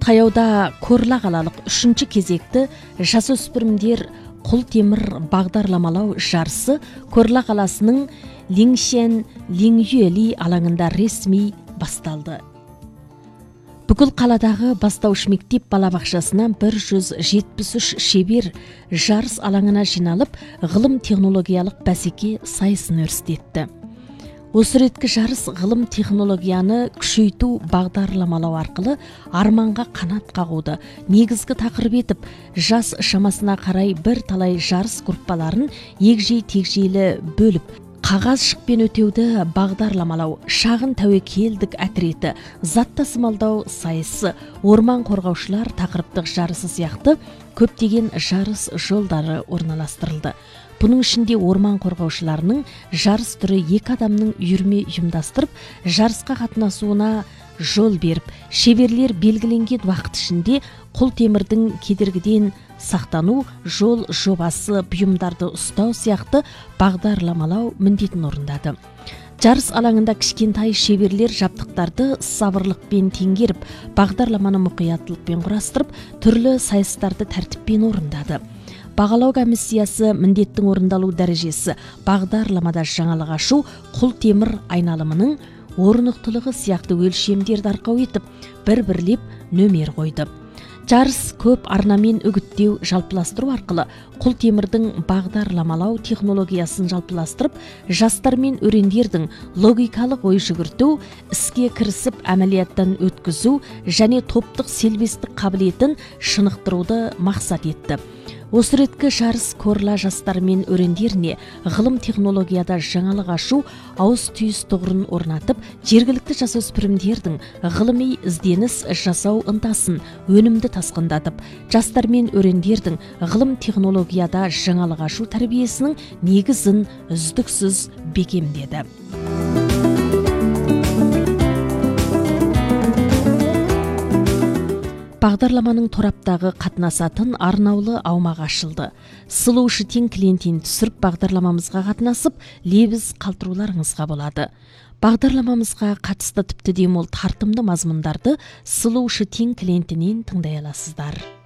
Таяуда Корла қалалық 3-ші кезекті жасөспірімдер құл темір бағдарламалау жарысы Корла қаласының Лиңшен Лиңюэли алаңында ресми басталды. Бүкіл қаладағы бастауыш мектеп балабақшасынан 173 шебер жарыс алаңына жиналып, ғылым технологиялық бәсеке сайысын өрістетті. Осы реткі жарыс ғылым технологияны күшейту бағдарламалау арқылы арманға қанат қағуды негізгі тақырып етіп, жас шамасына қарай бір талай жарыс группаларын егжей-тегжейлі бөліп, қағаз шықпен өтеуді бағдарламалау, шағын тәуекелдік әтіреті, зат тасымалдау сайысы, орман қорғаушылар тақырыптық жарысы сияқты көптеген жарыс жолдары орналастырылды. Бұның ішінде орман қорғаушыларының жарыс түрі 2 адамның үйірме ұйымдастырып, жарысқа қатынасуына жол беріп, шеберлер белгіленген уақыт ішінде құл темірдің кедергіден сақтану, жол жобасы, бұйымдарды ұстау сияқты бағдарламалау міндетін орындады. Жарыс алаңында кішкентай шеберлер жабдықтарды сабырлықпен теңгеріп, бағдарламаны мұқияттылықпен құрастырып, түрлі сайыстарды тәртіппен орындады. Бағалау комиссиясы міндеттің орындалу дәрежесі, бағдарламада жаңалық ашу, құл темір айналымының орнықтылығы сияқты өлшемдерді арқау етіп, бір-бірлеп нөмер қойды. Жарыс көп арнамен үгіттеу жалпыластыру арқылы құл темірдің бағдарламалау технологиясын жалпыластырып, жастар мен өрендердің логикалық ой жүгірту, іске кірісіп әмәлияттан өткізу және топтық селбестік қабілетін шынықтыруды мақсат етті. Осы реткі жарыс Корла жастар мен өрендеріне ғылым технологияда жаңалық ашу, ауыз түйіс тұғырын орнатып, жергілікті жасөспірімдердің ғылыми ізденіс жасау ынтасын өнімді тасқындатып, жастар мен өрендердің ғылым технологияда жаңалық ашу тәрбиесінің негізін үздіксіз бекемдеді. Бағдарламаның тораптағы қатынасатын арнаулы аумақ ашылды. Сұлу Шытин клиентін түсіріп бағдарламамызға қатынасып, лебіз қалтыруларыңызға болады. Бағдарламамызға қатысты тіпті демол тартымды мазмұндарды Сұлу Шытин клиентінен тыңдай аласыздар.